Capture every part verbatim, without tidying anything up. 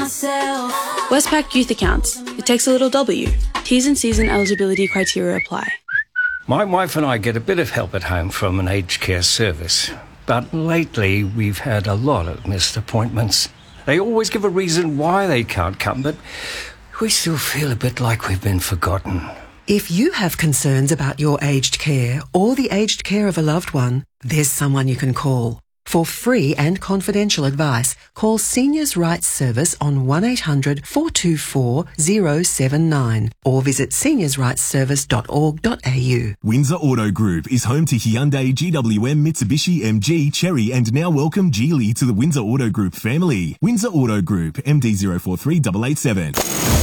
myself. Westpac Youth Accounts. It takes a little W. T's and C's and eligibility criteria apply. My wife and I get a bit of help at home from an aged care service. But lately, we've had a lot of missed appointments. They always give a reason why they can't come, but we still feel a bit like we've been forgotten. If you have concerns about your aged care or the aged care of a loved one, there's someone you can call. For free and confidential advice, call Seniors' Rights Service on one eight hundred four two four zero seven nine or visit seniors rights service dot org dot a u. Windsor Auto Group is home to Hyundai, G W M, Mitsubishi, M G, Chery and now welcome Geely to the Windsor Auto Group family. Windsor Auto Group, M D zero four three eight eight seven.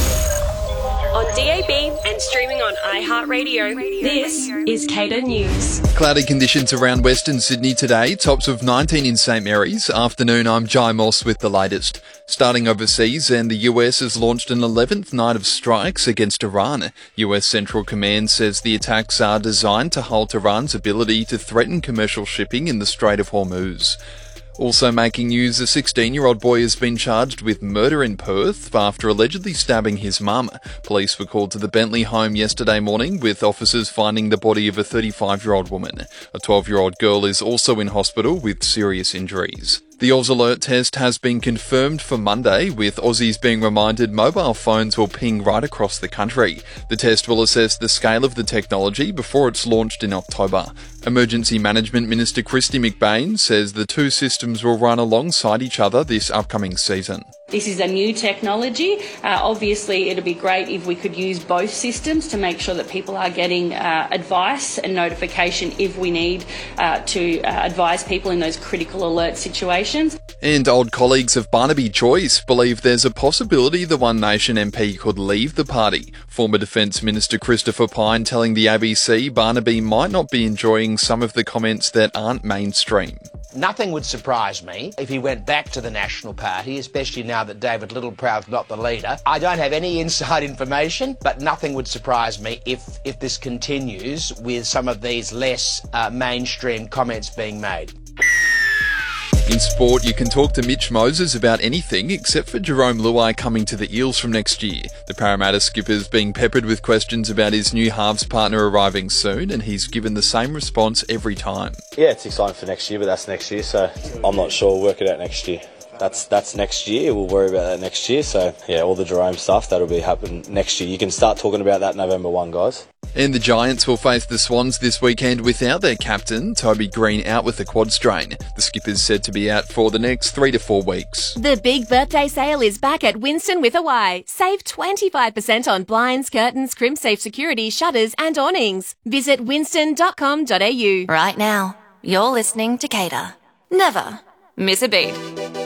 On D A B and streaming on iHeartRadio, this is Cater News. Cloudy conditions around Western Sydney today, tops of nineteen in St Mary's. Afternoon, I'm Jai Moss with the latest. Starting overseas, and the U S has launched an eleventh night of strikes against Iran. U S Central Command says the attacks are designed to halt Iran's ability to threaten commercial shipping in the Strait of Hormuz. Also making news, a sixteen-year-old boy has been charged with murder in Perth after allegedly stabbing his mum. Police were called to the Bentley home yesterday morning, with officers finding the body of a thirty-five-year-old woman. A twelve-year-old girl is also in hospital with serious injuries. The Oz Alert test has been confirmed for Monday, with Aussies being reminded mobile phones will ping right across the country. The test will assess the scale of the technology before it's launched in October. Emergency Management Minister Kristy McBain says the two systems will run alongside each other this upcoming season. This is a new technology. Uh, obviously, it'd be great if we could use both systems to make sure that people are getting uh, advice and notification if we need uh, to uh, advise people in those critical alert situations. And old colleagues of Barnaby Joyce believe there's a possibility the One Nation M P could leave the party. Former Defence Minister Christopher Pyne telling the A B C Barnaby might not be enjoying some of the comments that aren't mainstream. Nothing would surprise me if he went back to the National Party, especially now that David Littleproud's not the leader. I don't have any inside information, but nothing would surprise me if, if this continues with some of these less uh, mainstream comments being made. In sport, you can talk to Mitch Moses about anything except for Jerome Luai coming to the Eels from next year. The Parramatta skipper's being peppered with questions about his new halves partner arriving soon, and he's given the same response every time. Yeah, it's exciting for next year, but that's next year, so I'm not sure. We'll work it out next year. That's that's next year. We'll worry about that next year. So, yeah, all the Jerome stuff, that'll be happening next year. You can start talking about that November first, guys. And the Giants will face the Swans this weekend without their captain, Toby Green, out with a quad strain. The skipper's said to be out for the next three to four weeks. The big birthday sale is back at Winston with a Y. Save twenty-five percent on blinds, curtains, crimp-safe security, shutters and awnings. Visit winston dot com dot a u. Right now, you're listening to Cater. Never miss a beat.